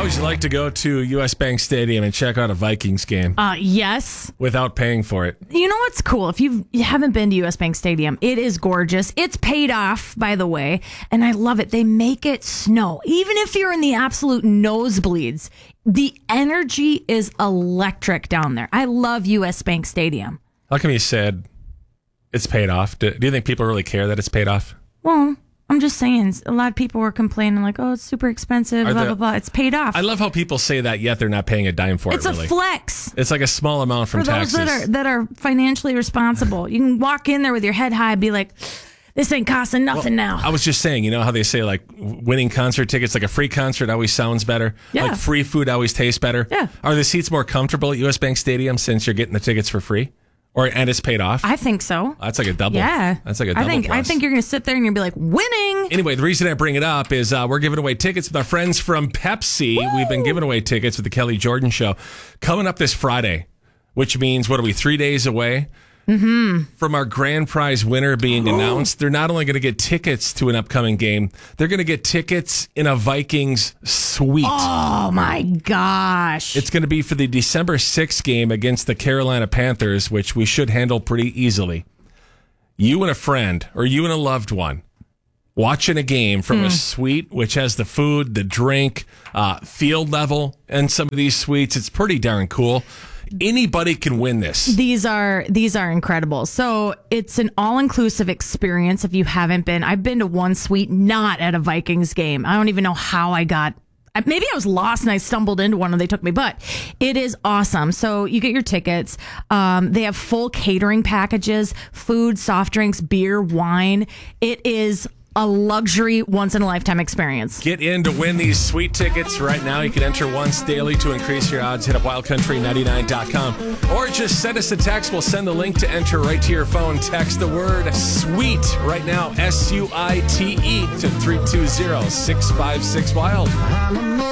How would you like to go to U.S. Bank Stadium and check out a Vikings game Yes. without paying for it? You know what's cool? If you haven't been to U.S. Bank Stadium, it is gorgeous. It's paid off, by the way, and I love it. They make it snow. Even if you're in the absolute nosebleeds, the energy is electric down there. I love U.S. Bank Stadium. How come you said it's paid off? Do you think people really care that it's paid off? Well, I'm just saying, a lot of people were complaining like, oh, it's super expensive, blah, blah, blah. It's paid off. I love how people say that, yet they're not paying a dime for It's it, really. a flex. It's like a small amount from For those taxes. that are financially responsible. You can walk in there with your head high and be like, this ain't costing nothing now. I was just saying, you know how they say like winning concert tickets, like a free concert always sounds better? Yeah. Like free food always tastes better? Yeah. Are the seats more comfortable at U.S. Bank Stadium since you're getting the tickets for free? And it's paid off? I think so. That's like a double. Yeah. That's like a double I plus. think you're going to sit there and you'll be like, winning. Anyway, the reason I bring it up is we're giving away tickets with our friends from Pepsi. Woo! We've been giving away tickets with the Kelly Jordan Show coming up this Friday, which means, what are we, 3 days away? From our grand prize winner being announced. They're not only going to get tickets to an upcoming game, they're going to get tickets in a Vikings suite. Oh, my gosh. It's going to be for the December 6th game against the Carolina Panthers, which we should handle pretty easily. You and a friend or you and a loved one watching a game from a suite, which has the food, the drink, field level, and some of these suites. It's pretty darn cool. Anybody can win this. These are incredible. So it's an all-inclusive experience if you haven't been. I've been to one suite, not at a Vikings game. I don't even know how I got. Maybe I was lost and I stumbled into one and they took me, but it is awesome. So you get your tickets. They have full catering packages, food, soft drinks, beer, wine. It is a luxury once-in-a-lifetime experience. Get in to win these sweet tickets right now. You can enter once daily to increase your odds. Hit up wildcountry99.com or just send us a text. We'll send the link to enter right to your phone. Text the word SWEET right now, SUITE, to 320-656-WILD.